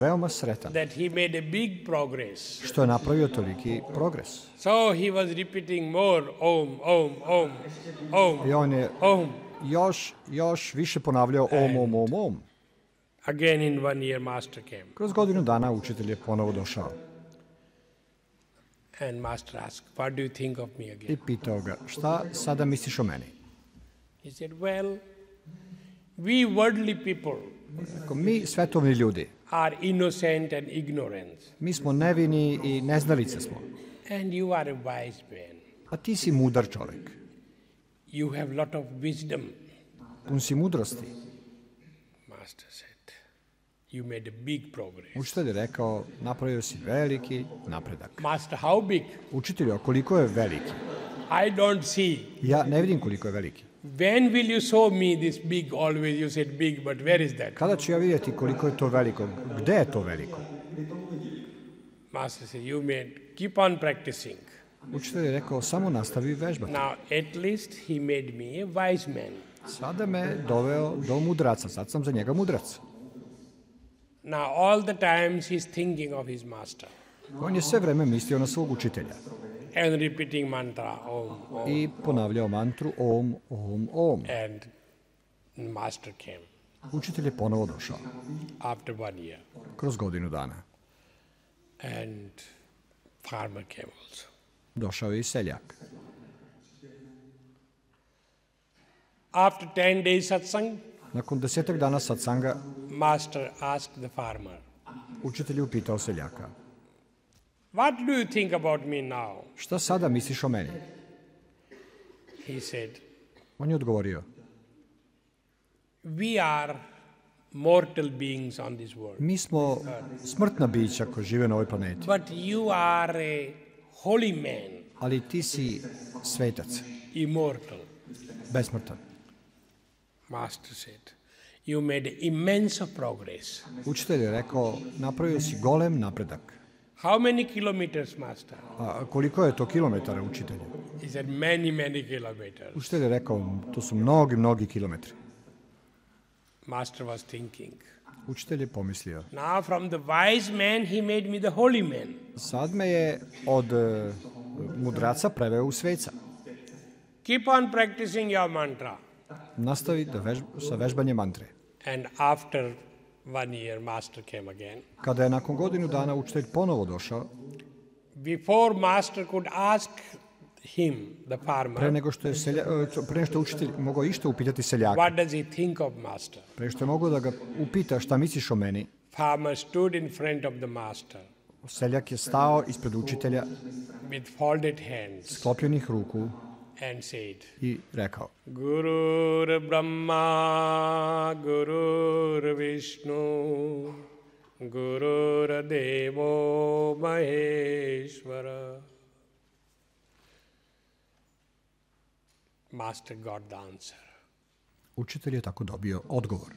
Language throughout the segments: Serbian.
veoma sretan that he made a big progress. što je napravio toliki progres. So he was repeating more, Om, Om, Om, Om, I on je Om. još više ponavljao Om, Om, Om, Om. Again in 1 year, Master came. Kroz godinu dana učitelj je ponovo došao And Master asked, what do you think of me i again? pitao ga, šta sada misliš o meni? He said, well, we worldly people Rekao, mi svetovni ljudi, are innocent and ignorant. mi smo nevini i neznalice smo, And you are a wise man. a ti si mudar čovjek, You have lot of wisdom. pun si mudrosti. Master said, you made a big progress. Učitelj je rekao, napravio si veliki napredak. Master, how big? Učitelju, a koliko je veliki? I don't see. Ja ne vidim koliko je veliki. When will you show me this big? Always you said big, but where is that? Kada ću ja vidjeti koliko je to veliko? Gde je to veliko? Master said, you may keep on practicing. Učitelj je rekao, samo nastavi vežbati. Now, at least he made me a wise man. Sada me doveo do mudraca, sad sam za njega mudrac. Now, all the times he's thinking of his master On je sve vreme mislio na svog učitelja and repeating mantra, Om, Om. i ponavljao mantru Om, Om, Om. And master came Učitelj je ponovo došao, after 1 year. kroz godinu dana. And farmer came also. Došao je i seljak. After 10 days satsang, Nakon 10 dana satsanga, master asked the farmer, učitelj je upitao seljaka, what do you think about me now? šta sada misliš o meni? He said, On je odgovorio, we are mortal beings on this world. mi smo smrtna bića koja žive na ovoj planeti, But you are a holy man, ali ti si svetac, immortal. besmrtan. Master said, you made immense progress. Učitelj je rekao, napravio si golem napredak. How many kilometers, master? A koliko je to kilometara, učitelju? He said, many kilometers. Učitelj je rekao, to su mnogi kilometri. Master was thinking, Učitelj je pomislio, now from the wise man, he made me the holy man. sad me je od mudraca preveo u sveca. Keep on practicing your mantra. Nastavi sa vežbanjem mantre. And after 1 year, master came again. Kada je nakon godinu dana učitelj ponovo došao, Before master could ask him, the farmer, pre nego što je učitelj mogao išta upitati seljaka, what does he think of master? pre što je mogao da ga upita šta misliš o meni, Farmer stood in front of the master seljak je stao ispred učitelja with folded hands sklopljenih ruku and said, i rekao, Gurur Brahma, Gurur Vishnu, Gurur Devo Maheshwara. Master got the answer. učitelj je tako dobio odgovor.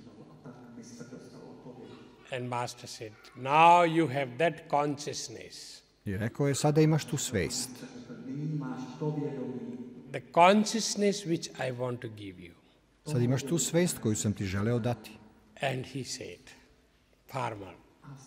And master said, now you have that consciousness. I rekao je, sada imaš tu svest. The consciousness which I want to give you. Sad imaš tu svest koju sam ti želeo dati. And he said, farmer,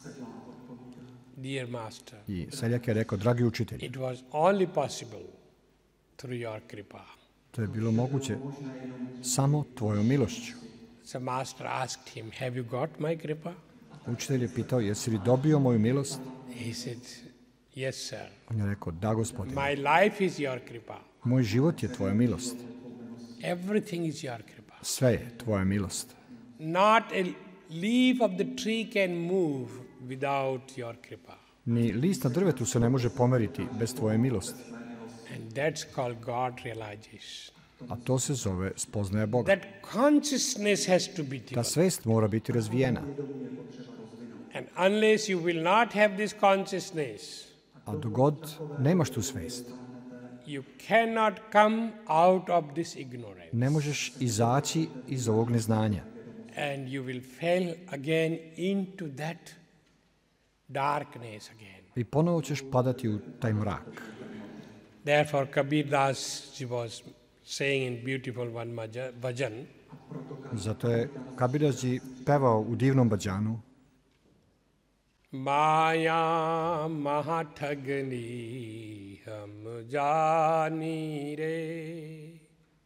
dear master, I seljak je rekao, dragi učitelj, it was only possible through your kripa. to je bilo moguće samo tvojom milošću. So master asked him, have you got my kripa? Učitelj je pitao, jesi li dobio moju milost? He said, yes, sir. On je rekao, da, gospodine, My life is your kripa. moj život je tvoja milost. Everything is your kripa. Sve je tvoja milost. Not a leaf of the tree can move without your kripa. Ni list na drvetu se ne može pomeriti bez tvoje milosti. And that's called God realization. A to se zove spoznaja Boga. That consciousness has to be Ta developed. svest mora biti razvijena. And unless you will not have this consciousness, A dok god nemaš tu svest, you cannot come out of this ignorance. ne možeš izaći iz ovog neznanja. And you will fall again into that darkness again. I ponovo ćeš padati u taj mrak. Therefore, Kabir Das was saying in beautiful one bhajan, Zato je Kabirasji pevao u divnom bhađanu, Maya mahathagani hum jani re.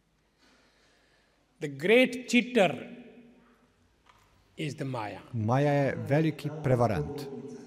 The great cheater is the Maya. Maja je veliki prevarant.